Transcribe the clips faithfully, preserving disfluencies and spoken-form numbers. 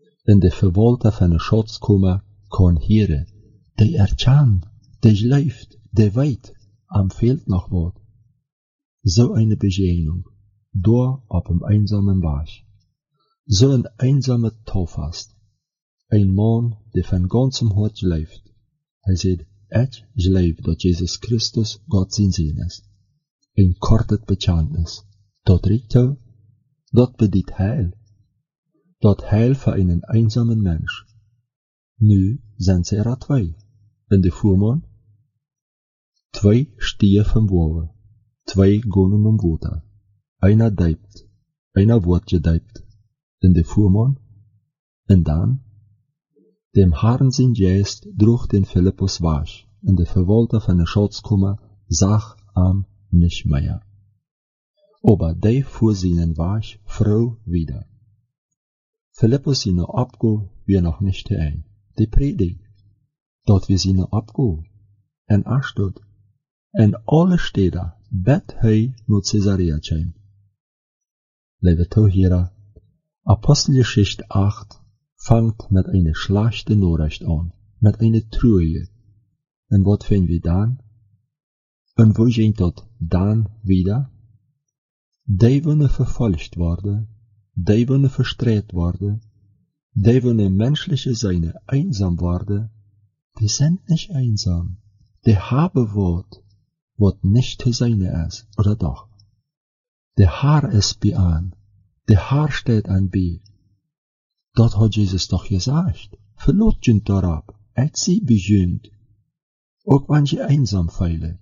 in de verwolta van de Schots komen, kon Heere, die erkent, die leeft, die weet, am fehlt noch wat. So eine Begegnung, dort auf einem einsamen Weg. So ein einsamer Taufast. Ein Mann, der von ganzem Hart leeft. Hij zegt, ik geloof dat Jezus Christus God zijn Zin is. Een korte bekentenis. Dat riekt toe, dat bedient heil. Dat heil voor een eenzame mens. Nu zijn ze er twee. En de voerman? Twee stieren van boven. Twee gonen om water. Einer dijpt. Einer wordt gedijpt. En de voerman? En dan? Dem Herrn zijn geest droeg den Philippus weg. En de verwalter van de Schatz komen, zag hem nicht mehr. Aber die fuhr seinen Weg froh wieder. Philippus seine Abgo wir noch nicht ein. Die Predigt, dort wir seine Abgo. En Ashdod. En alle Städte, bet hij naar Caesarea kwam. Lieve toehoorder, Apostelgeschichte acht fängt mit einer schlechten Nachricht an, mit einer Treue. Und was finden wir dann? Und wo geht das dann wieder? Die wollen verfolgt worden, die wollen verstrahlt worden, die wollen menschliche Seine einsam worden, die sind nicht einsam, die haben Wort, was nicht zu seine ist, oder doch? Der Herr ist bei an, der Herr steht an bei. Dat hat Jesus doch gesagt. Verlotjend darauf, et sie bejönt, auch wenn sie einsam feilen.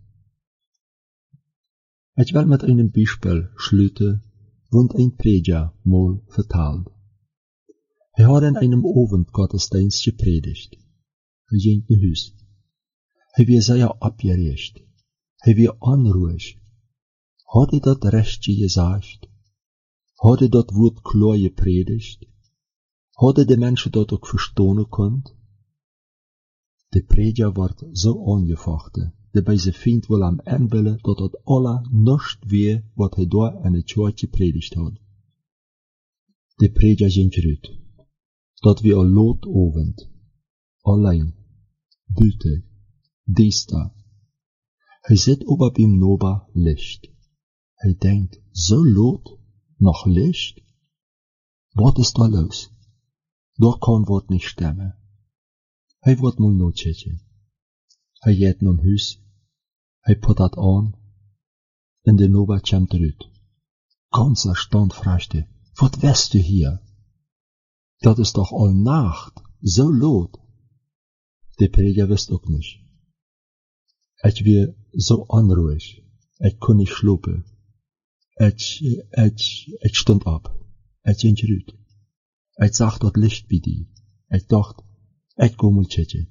Ich will mit einem Beispiel schließen, wund ein Prediger mal vertelt. Er hat in einem Abendgottesdienst gepredigt. Er ging nach Hause. Er war sehr abgeregt. Er war unruhig. Hat er das Rechte gesagt? Hat er das Wort klar gepredigt? Hadden de mensen dat ook verstaan kon? De prediger wordt zo aangevochten, dat bij zijn vriend wil hem aanbellen dat het alle niets weer wat hij daar in het church gepredigd had. De prediger ging eruit. Dat we al laatavond, alleen, buiten, diesta. Hij zit op hem noba licht. Hij denkt, zo laat, nog licht? Wat is daar los? Doch kan wat niet stemmen. Hij wordt mal noodje. Hij gaat naar huis. Hij put dat aan. En de Nova komt eruit. Ganz erstaunt fragt hij, wat wist u hier? Dat is toch al nacht, zo laat? De prediger wist ook niet. Ik weer zo onruhig. Ik kon niet slapen. Ik, ik, ik stond op. Ik ging eruit. Ik zag dat licht bij die. Ik dacht, ik kom mal checken.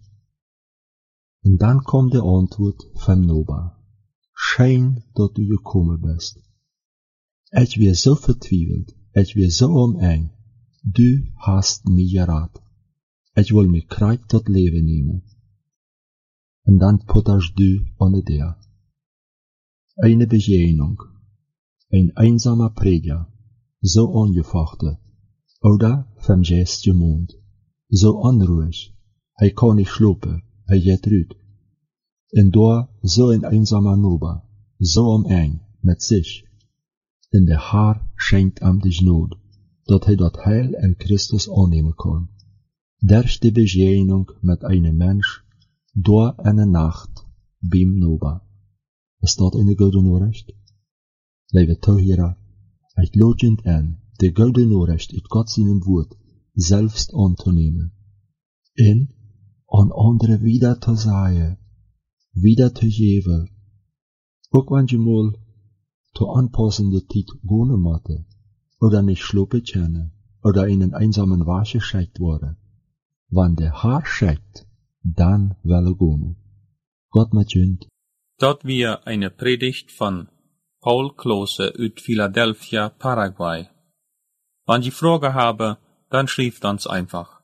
En dan kwam de antwoord van Noba. Schijn dat u gekomen bent. Ik weer zo vertwijfeld. Ik weer zo omeen. Du hast mij geraad. Ik wil me krijg tot leven nemen. En dan putters du aan de deur. Eine Begegnung. Ein einsamer Prediger. So angefochten. Oder vom Geist gemond. So unruhig. Hij kan nicht schlafen. Hij geht ruht. En daar so ein einsamer Noba. So am eng. Mit sich. En der Herr schenkt ihm die Gnade. Dat hij dat Heil in Christus annehmen kann. Durch die Begegnung mit einem Mensch. Daar in der Nacht. Beim Noba. Ist dat eine gute Nachricht? Lieve toehoorder. Ich lade ihn an. De gouden Nachricht uit God zijn woord selbst anzunehmen. En aan anderen wieder te zeggen, wieder te geven. Ook wenn je mal te aanpassende tijd wohnen moeten, oder nicht schlafen können, oder in einen einsamen Weg geschickt worden. Wenn der Herr schickt, dann will er gehen. Gott mit jünd. Dort wir eine Predigt von Paul Klose uit Philadelphia, Paraguay. Wenn Sie Fragen haben, dann schreibt uns einfach.